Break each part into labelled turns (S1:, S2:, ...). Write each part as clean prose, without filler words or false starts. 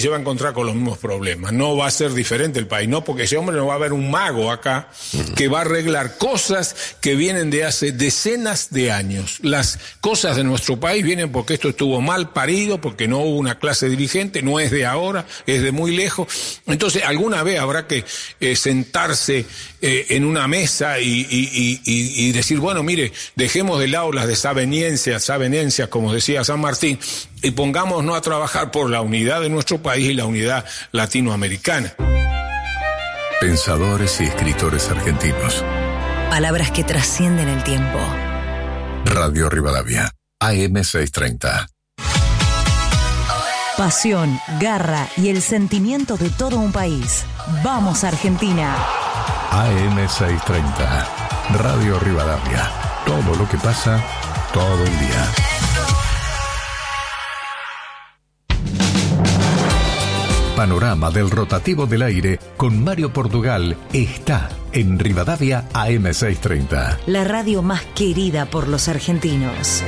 S1: se va a encontrar con los mismos problemas. No va a ser diferente el país, no, porque ese hombre no va a haber un mago acá que va a arreglar cosas que vienen de hace decenas de años. Las cosas de nuestro país vienen porque esto estuvo mal parido, porque no hubo una clase dirigente, no es de ahora, es de muy lejos. Entonces, alguna vez habrá que sentarse en una mesa y decir, bueno, mire, dejemos de lado las desavenencias, como decía San Martín, y pongámonos a trabajar por la unidad de nuestro país y la unidad latinoamericana.
S2: Pensadores y escritores argentinos.
S3: Palabras que trascienden el tiempo.
S2: Radio Rivadavia, AM 630.
S3: Pasión, garra y el sentimiento de todo un país. ¡Vamos, Argentina!
S2: AM 630. Radio Rivadavia. Todo lo que pasa, todo el día. Panorama del rotativo del aire con Mario Portugal está en Rivadavia AM 630.
S3: La radio más querida por los argentinos.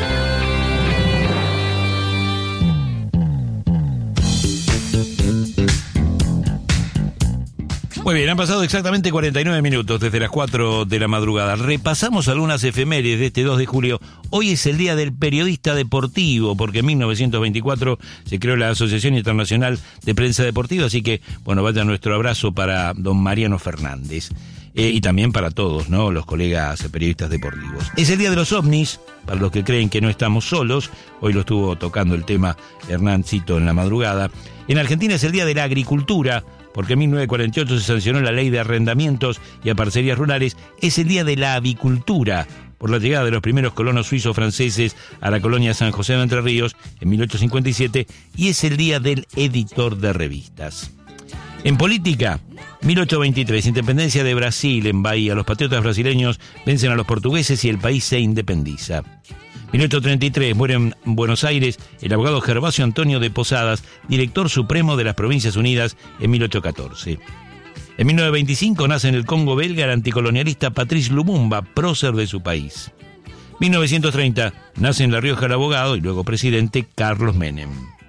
S4: Muy bien, han pasado exactamente 49 minutos desde las 4 de la madrugada. Repasamos algunas efemérides de este 2 de julio. Hoy es el Día del Periodista Deportivo, porque en 1924 se creó la Asociación Internacional de Prensa Deportiva, así que, bueno, vaya nuestro abrazo para don Mariano Fernández. Y también para todos, ¿no?, los colegas periodistas deportivos. Es el Día de los OVNIs, para los que creen que no estamos solos. Hoy lo estuvo tocando el tema Hernancito en la madrugada. En Argentina es el Día de la Agricultura, porque en 1948 se sancionó la ley de arrendamientos y a parcerías rurales. Es el Día de la Avicultura, por la llegada de los primeros colonos suizo-franceses a la colonia San José de Entre Ríos en 1857, y es el Día del Editor de Revistas. En política, 1823, independencia de Brasil en Bahía. Los patriotas brasileños vencen a los portugueses y el país se independiza. 1833, muere en Buenos Aires el abogado Gervasio Antonio de Posadas, director supremo de las Provincias Unidas en 1814. En 1925 nace en el Congo belga el anticolonialista Patrice Lumumba, prócer de su país. 1930, nace en La Rioja el abogado y luego presidente Carlos Menem.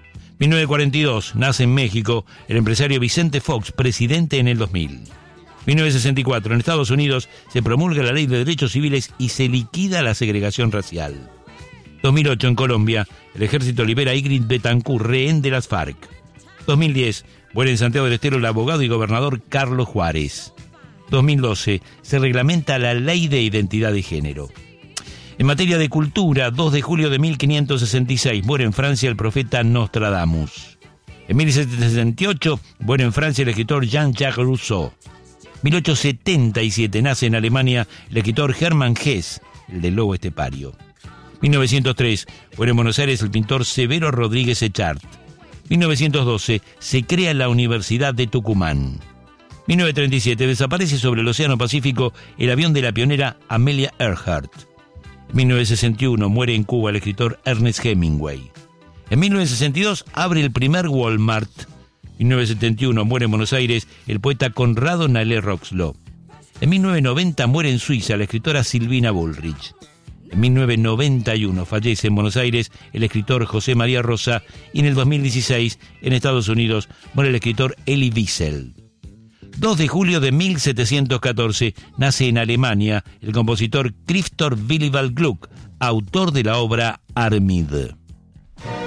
S4: 1942, nace en México el empresario Vicente Fox, presidente en el 2000. 1964, en Estados Unidos se promulga la Ley de Derechos Civiles y se liquida la segregación racial. 2008, en Colombia, el ejército libera a Ingrid Betancourt, rehén de las FARC. 2010, muere en Santiago del Estero el abogado y gobernador Carlos Juárez. 2012, se reglamenta la Ley de Identidad de Género. En materia de cultura, 2 de julio de 1566, muere en Francia el profeta Nostradamus. En 1768, muere en Francia el escritor Jean-Jacques Rousseau. 1877, nace en Alemania el escritor Hermann Hesse, el del lobo estepario. 1903, muere en Buenos Aires el pintor Severo Rodríguez Echart. 1912, se crea la Universidad de Tucumán. 1937, desaparece sobre el Océano Pacífico el avión de la pionera Amelia Earhart. En 1961, muere en Cuba el escritor Ernest Hemingway. En 1962, abre el primer Walmart. En 1971, muere en Buenos Aires el poeta Conrado Nalé Roxlo. En 1990, muere en Suiza la escritora Silvina Bullrich. En 1991 fallece en Buenos Aires el escritor José María Rosa, y en el 2016 en Estados Unidos muere el escritor Elie Wiesel. 2 de julio de 1714 nace en Alemania el compositor Christoph Willibald Gluck, autor de la obra Armide.